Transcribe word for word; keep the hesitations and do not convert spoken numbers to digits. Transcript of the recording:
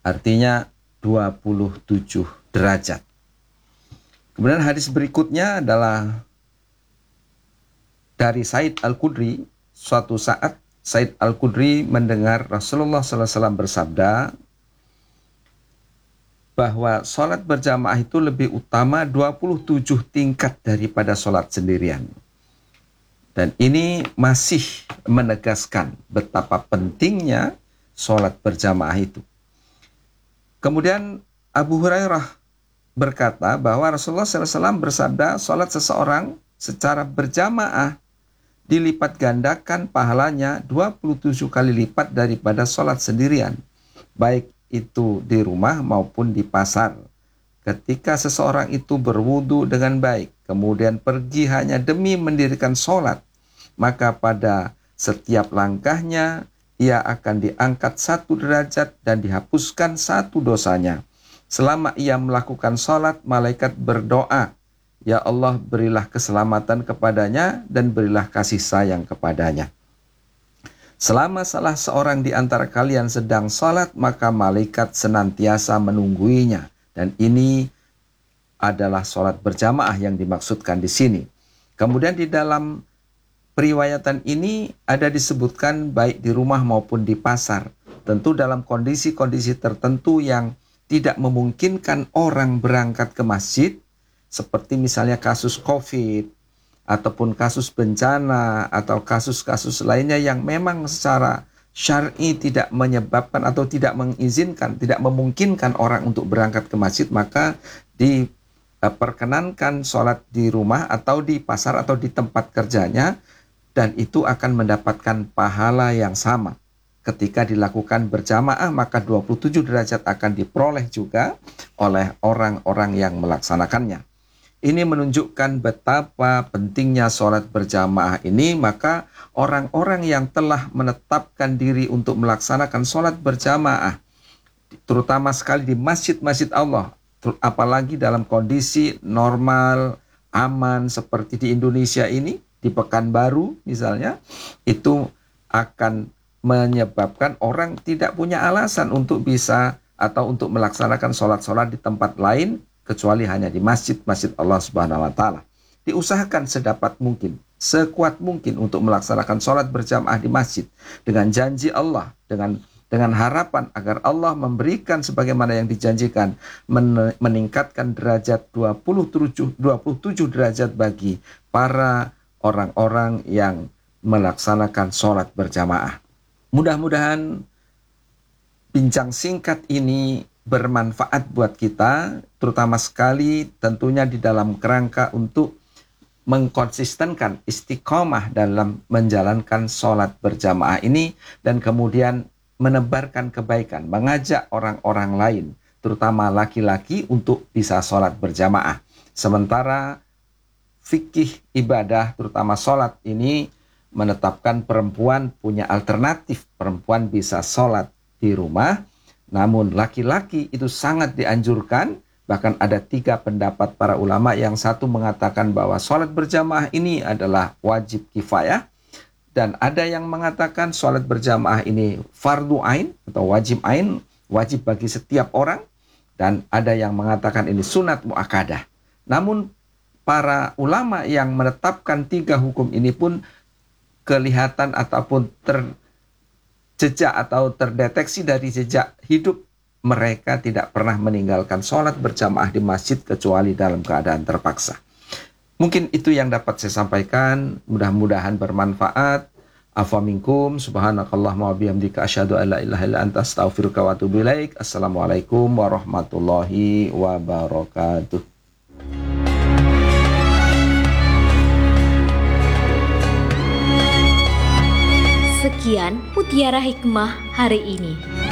artinya dua puluh tujuh derajat. Kemudian hadis berikutnya adalah dari Said Al-Khudri. Suatu saat Said Al-Khudri mendengar Rasulullah sallallahu alaihi wasallam bersabda bahwa sholat berjamaah itu lebih utama dua puluh tujuh tingkat daripada sholat sendirian. Dan ini masih menegaskan betapa pentingnya sholat berjamaah itu. Kemudian Abu Hurairah berkata bahwa Rasulullah sallallahu alaihi wasallam bersabda, sholat seseorang secara berjamaah dilipat gandakan pahalanya dua puluh tujuh kali lipat daripada sholat sendirian, baik itu di rumah maupun di pasar. Ketika seseorang itu berwudu dengan baik, kemudian pergi hanya demi mendirikan sholat, maka pada setiap langkahnya ia akan diangkat satu derajat dan dihapuskan satu dosanya. Selama ia melakukan sholat, malaikat berdoa, "Ya Allah, berilah keselamatan kepadanya dan berilah kasih sayang kepadanya." Selama salah seorang di antara kalian sedang sholat, maka malaikat senantiasa menungguinya. Dan ini adalah sholat berjamaah yang dimaksudkan di sini. Kemudian di dalam periwayatan ini ada disebutkan baik di rumah maupun di pasar. Tentu dalam kondisi-kondisi tertentu yang tidak memungkinkan orang berangkat ke masjid, seperti misalnya kasus COVID, ataupun kasus bencana, atau kasus-kasus lainnya yang memang secara syar'i tidak menyebabkan atau tidak mengizinkan, tidak memungkinkan orang untuk berangkat ke masjid, maka diperkenankan sholat di rumah atau di pasar atau di tempat kerjanya, dan itu akan mendapatkan pahala yang sama. Ketika dilakukan berjamaah, maka dua puluh tujuh derajat akan diperoleh juga oleh orang-orang yang melaksanakannya. Ini menunjukkan betapa pentingnya sholat berjamaah ini, maka orang-orang yang telah menetapkan diri untuk melaksanakan sholat berjamaah, terutama sekali di masjid-masjid Allah, apalagi dalam kondisi normal, aman seperti di Indonesia ini, di Pekanbaru misalnya, itu akan menyebabkan orang tidak punya alasan untuk bisa atau untuk melaksanakan sholat-sholat di tempat lain, kecuali hanya di masjid-masjid Allah Subhanahu wa Ta'ala. Diusahakan sedapat mungkin, sekuat mungkin untuk melaksanakan sholat berjamaah di masjid dengan janji Allah, dengan dengan harapan agar Allah memberikan sebagaimana yang dijanjikan, men- meningkatkan derajat dua puluh tujuh, dua puluh tujuh derajat bagi para orang-orang yang melaksanakan sholat berjamaah. Mudah-mudahan bincang singkat ini bermanfaat buat kita, terutama sekali tentunya di dalam kerangka untuk mengkonsistenkan istiqomah dalam menjalankan sholat berjamaah ini, dan kemudian menebarkan kebaikan, mengajak orang-orang lain, terutama laki-laki, untuk bisa sholat berjamaah. Sementara fikih ibadah, terutama sholat ini, menetapkan perempuan punya alternatif, perempuan bisa sholat di rumah. Namun laki-laki itu sangat dianjurkan, bahkan ada tiga pendapat para ulama. Yang satu mengatakan bahwa sholat berjamaah ini adalah wajib kifayah, dan ada yang mengatakan sholat berjamaah ini fardu ain atau wajib ain, wajib bagi setiap orang, dan ada yang mengatakan ini sunat muakkadah. Namun para ulama yang menetapkan tiga hukum ini pun kelihatan ataupun ter jejak atau terdeteksi dari jejak hidup mereka tidak pernah meninggalkan sholat berjamaah di masjid kecuali dalam keadaan terpaksa. Mungkin itu yang dapat saya sampaikan, mudah-mudahan bermanfaat. Afa minkum, subhanakallahumma wa bihamdika asyhadu an la ilaha illa anta astaghfiruka wa atubu ilaik. Assalamualaikum warahmatullahi wabarakatuh. Sekian Mutiara Hikmah hari ini.